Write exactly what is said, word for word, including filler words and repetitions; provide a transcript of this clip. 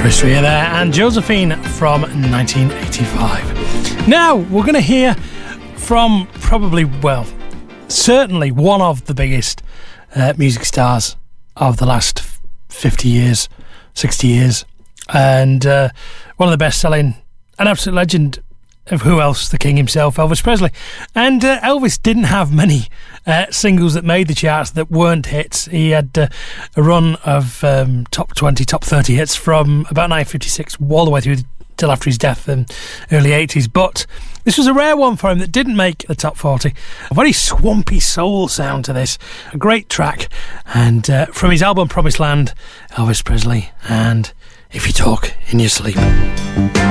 Austria there, and Josephine from nineteen eighty-five. Now, we're going to hear from probably, well, certainly one of the biggest uh, music stars of the last fifty years, sixty years, and uh, one of the best-selling, an absolute legend of who else? The king himself, Elvis Presley. And uh, Elvis didn't have many uh, singles that made the charts that weren't hits. He had uh, a run of um, top twenty, top thirty hits from about nineteen fifty-six all the way through till after his death in early eighties. But this was a rare one for him that didn't make the top forty. A very swampy soul sound to this. A great track. And uh, from his album Promised Land, Elvis Presley and If You Talk in Your Sleep.